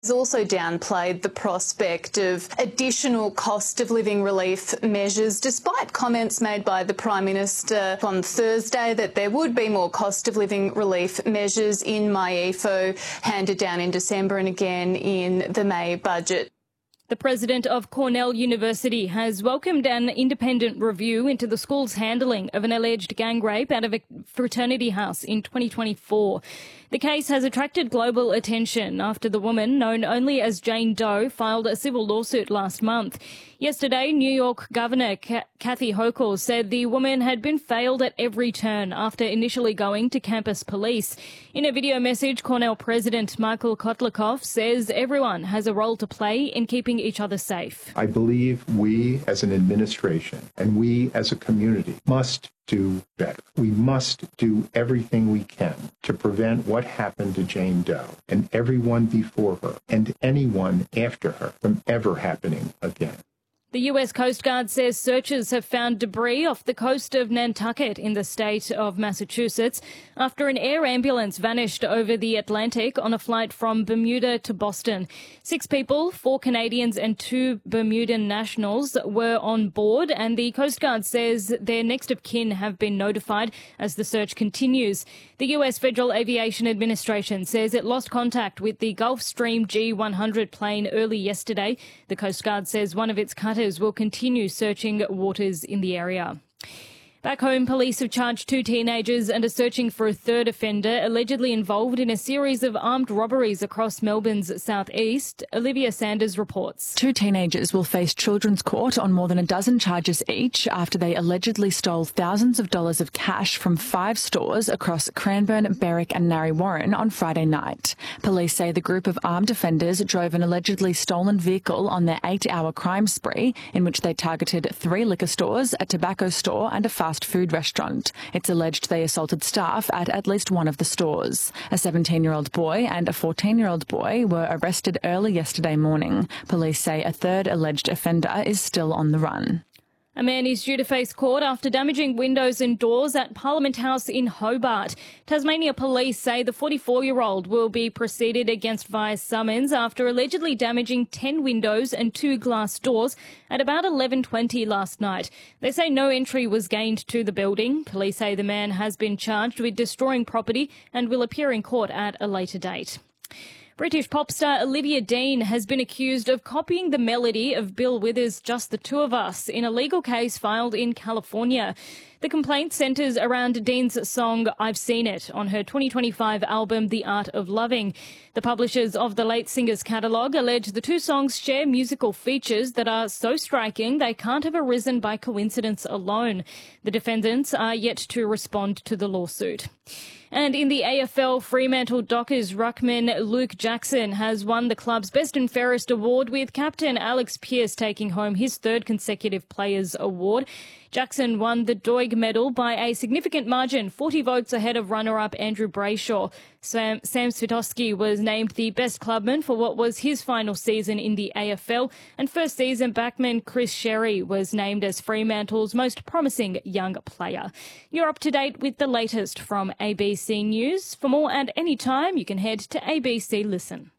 He's also downplayed the prospect of additional cost of living relief measures, despite comments made by the Prime Minister on Thursday that there would be more cost of living relief measures in MyEFO handed down in December and again in the May budget. The president of Cornell University has welcomed an independent review into the school's handling of an alleged gang rape out of a fraternity house in 2024. The case has attracted global attention after the woman, known only as Jane Doe, filed a civil lawsuit last month. Yesterday, New York Governor Kathy Hochul said the woman had been failed at every turn after initially going to campus police. In a video message, Cornell President Michael Kotlikoff says everyone has a role to play in keeping each other safe. I believe we as an administration and we as a community must do better. We must do everything we can to prevent what happened to Jane Doe and everyone before her and anyone after her from ever happening again. The US Coast Guard says searchers have found debris off the coast of Nantucket in the state of Massachusetts after an air ambulance vanished over the Atlantic on a flight from Bermuda to Boston. 6 people, 4 Canadians and 2 Bermudan nationals were on board, and the Coast Guard says their next of kin have been notified as the search continues. The US Federal Aviation Administration says it lost contact with the Gulfstream G100 plane early yesterday. The Coast Guard says one of its cutters will continue searching waters in the area. Back home, police have charged 2 teenagers and are searching for a third offender allegedly involved in a series of armed robberies across Melbourne's southeast. Olivia Sanders reports. 2 teenagers will face children's court on more than a dozen charges each after they allegedly stole thousands of dollars of cash from 5 stores across Cranbourne, Berwick and Narre Warren on Friday night. Police say the group of armed offenders drove an allegedly stolen vehicle on their 8-hour crime spree in which they targeted 3 liquor stores, a tobacco store and a fast food restaurant. It's alleged they assaulted staff at least one of the stores. A 17-year-old boy and a 14-year-old boy were arrested early yesterday morning. Police say a third alleged offender is still on the run. A man is due to face court after damaging windows and doors at Parliament House in Hobart. Tasmania police say the 44-year-old will be proceeded against via summons after allegedly damaging 10 windows and 2 glass doors at about 11:20 last night. They say no entry was gained to the building. Police say the man has been charged with destroying property and will appear in court at a later date. British pop star Olivia Dean has been accused of copying the melody of Bill Withers' Just the Two of Us in a legal case filed in California. The complaint centres around Dean's song I've Seen It on her 2025 album The Art of Loving. The publishers of the late singer's catalogue allege the 2 songs share musical features that are so striking they can't have arisen by coincidence alone. The defendants are yet to respond to the lawsuit. And in the AFL, Fremantle Dockers ruckman Luke Jackson has won the club's Best and Fairest award, with captain Alex Pearce taking home his 3rd consecutive Players' Award. Jackson won the Doig medal by a significant margin, 40 votes ahead of runner-up Andrew Brayshaw. Sam Svitowski was named the best clubman for what was his final season in the AFL, and first-season backman Chris Sherry was named as Fremantle's most promising young player. You're up to date with the latest from ABC News. For more and any time, you can head to ABC Listen.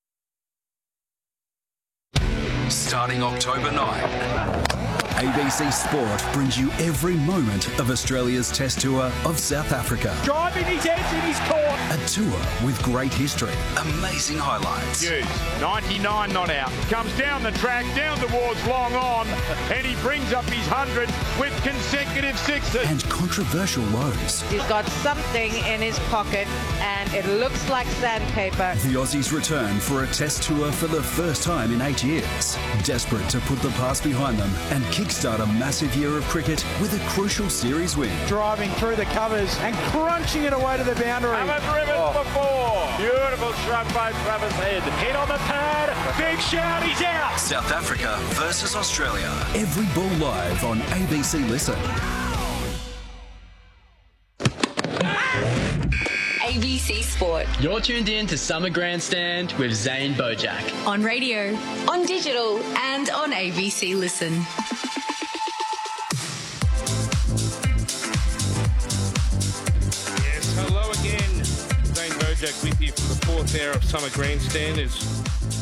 Starting October 9. ABC Sport brings you every moment of Australia's Test Tour of South Africa. Driving his edge in his court. A tour with great history, amazing highlights. Hughes, 99 not out. Comes down the track, down towards long on, and he brings up his 100 with consecutive 6s. And controversial lows. He's got something in his pocket, and it looks like sandpaper. The Aussies return for a Test Tour for the first time in 8 years. Desperate to put the past behind them and kickstart a massive year of cricket with a crucial series win. Driving through the covers and crunching it away to the boundary. Haven't driven before. Beautiful shrug by Travis Head. Hit on the pad. Big shout. He's out. South Africa versus Australia. Every ball live on ABC Listen. ABC Sport. You're tuned in to Summer Grandstand with Zane Bojack. On radio, on digital, and on ABC Listen. Yes, hello again. Zane Bojack with you for the 4th hour of Summer Grandstand. As